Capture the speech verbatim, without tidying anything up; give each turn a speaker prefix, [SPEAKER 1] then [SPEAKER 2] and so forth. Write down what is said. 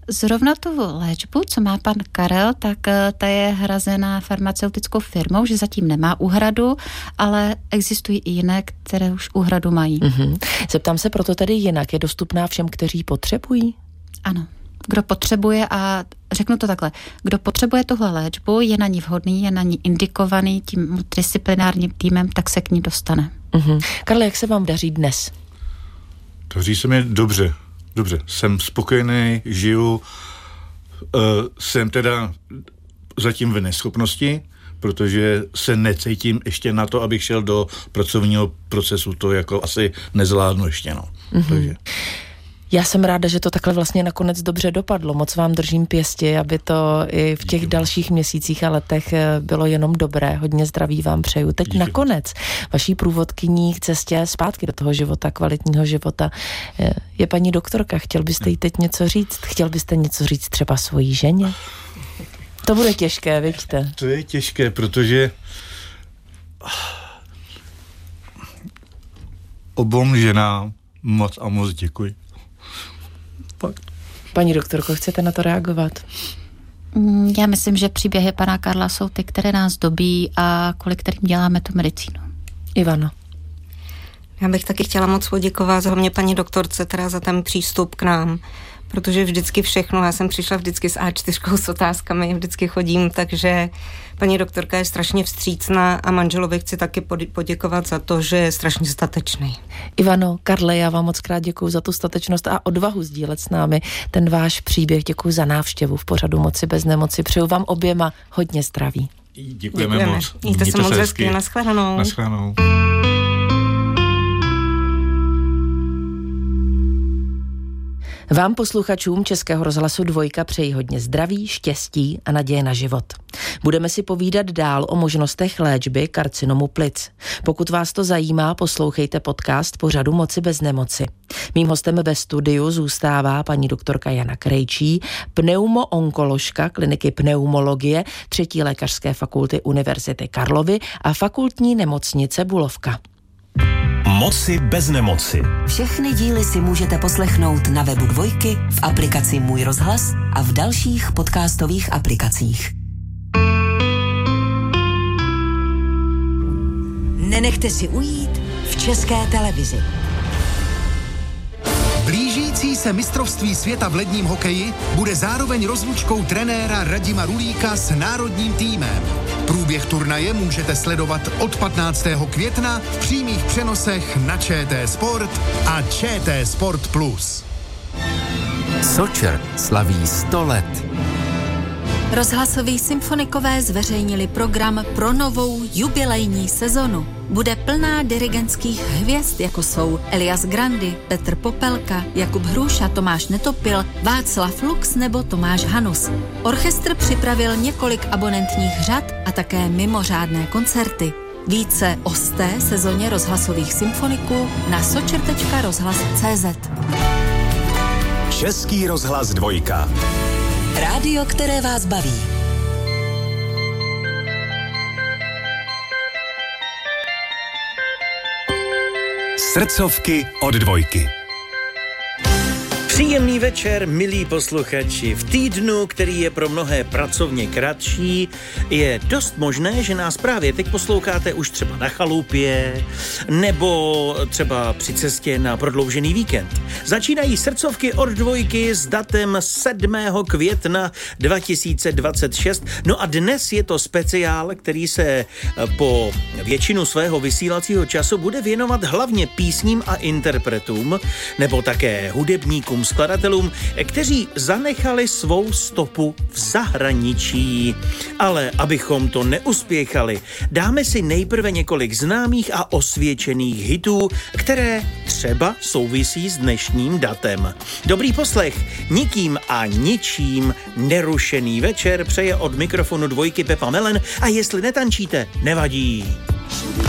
[SPEAKER 1] zrovna tu léčbu, co má pan Karel, tak ta je hrazená farmaceutickou firmou, že zatím nemá úhradu, ale existují i jiné, které už úhradu mají.
[SPEAKER 2] Mm-hmm. Zeptám se proto tedy jinak. Je dostupná všem, kteří potřebují?
[SPEAKER 1] Ano. Kdo potřebuje, a řeknu to takhle, kdo potřebuje tuhle léčbu, je na ní vhodný, je na ní indikovaný tím multidisciplinárním týmem, tak se k ní dostane.
[SPEAKER 2] Mm-hmm. Karle, jak se vám daří dnes?
[SPEAKER 3] Daří se mi dobře, dobře. Jsem spokojený, žiju, uh, jsem teda zatím v neschopnosti, protože se necítím ještě na to, abych šel do pracovního procesu, to jako asi nezvládnu ještě, no. Mm-hmm. Takže...
[SPEAKER 2] Já jsem ráda, že to takhle vlastně nakonec dobře dopadlo. Moc vám držím pěsti, aby to i v těch dalších měsících a letech bylo jenom dobré. Hodně zdraví vám přeju. Teď nakonec vaší průvodkyní k cestě zpátky do toho života, kvalitního života je paní doktorka. Chtěl byste jí teď něco říct? Chtěl byste něco říct třeba svojí ženě? To bude těžké, vidíte?
[SPEAKER 3] To je těžké, protože obou ženám moc a moc děkuji. Fakt.
[SPEAKER 2] Paní doktorko, chcete na to reagovat?
[SPEAKER 1] Já myslím, že příběhy pana Karla jsou ty, které nás dobí a kvůli kterým děláme tu medicínu.
[SPEAKER 2] Ivano.
[SPEAKER 4] Já bych taky chtěla moc poděkovat hlavně paní doktorce teda za ten přístup k nám, protože vždycky všechno, já jsem přišla vždycky s á čtyři s otázkami, vždycky chodím, takže paní doktorka je strašně vstřícná a manželovi chci taky poděkovat za to, že je strašně statečný.
[SPEAKER 2] Ivano, Karle, já vám moc krát děkuju za tu statečnost a odvahu sdílet s námi ten váš příběh. Děkuju za návštěvu v pořadu Moci bez nemoci. Přeju vám oběma hodně zdraví.
[SPEAKER 3] Děkujeme,
[SPEAKER 4] Děkujeme.
[SPEAKER 3] moc.
[SPEAKER 4] Mějte se moc hezky. Naschledanou.
[SPEAKER 3] Naschledanou.
[SPEAKER 2] Vám posluchačům Českého rozhlasu Dvojka přeji hodně zdraví, štěstí a naděje na život. Budeme si povídat dál o možnostech léčby karcinomu plic. Pokud vás to zajímá, poslouchejte podcast pořadu Moci bez nemoci. Mým hostem ve studiu zůstává paní doktorka Jana Krejčí, pneumoonkoložka kliniky pneumologie třetí lékařské fakulty Univerzity Karlovy a fakultní nemocnice Bulovka.
[SPEAKER 5] Moci bez nemoci.
[SPEAKER 6] Všechny díly si můžete poslechnout na webu Dvojky, v aplikaci Můj rozhlas a v dalších podcastových aplikacích. Nenechte si ujít v České televizi.
[SPEAKER 7] Blížící se mistrovství světa v ledním hokeji bude zároveň rozlučkou trenéra Radima Rulíka s národním týmem. Průběh turnaje můžete sledovat od patnáctého května v přímých přenosech na ČT Sport a ČT Sport Plus.
[SPEAKER 8] Sočer slaví sto let.
[SPEAKER 9] Rozhlasoví symfonikové zveřejnili program pro novou jubilejní sezonu. Bude plná dirigentských hvězd, jako jsou Elias Grandi, Petr Popelka, Jakub Hruša, Tomáš Netopil, Václav Lux nebo Tomáš Hanus. Orchestr připravil několik abonentních řad a také mimořádné koncerty. Více o sté sezóně rozhlasových symfoniků na sočer tečka rozhlas tečka cé zet.
[SPEAKER 5] Český rozhlas Dvojka.
[SPEAKER 6] Rádio, které vás baví.
[SPEAKER 5] Srdcovky od Dvojky.
[SPEAKER 10] Příjemný večer, milí posluchači. V týdnu, který je pro mnohé pracovně kratší, je dost možné, že nás právě teď posloucháte už třeba na chalupě nebo třeba při cestě na prodloužený víkend. Začínají srdcovky od Dvojky s datem sedmého května dva tisíce dvacet šest. No a dnes je to speciál, který se po většinu svého vysílacího času bude věnovat hlavně písním a interpretům, nebo také hudebníkům, skladatelům, kteří zanechali svou stopu v zahraničí. Ale abychom to neuspěchali, dáme si nejprve několik známých a osvědčených hitů, které třeba souvisí s dnešním datem. Dobrý poslech, nikým a ničím nerušený večer přeje od mikrofonu Dvojky Pepa Melen a jestli netančíte, nevadí.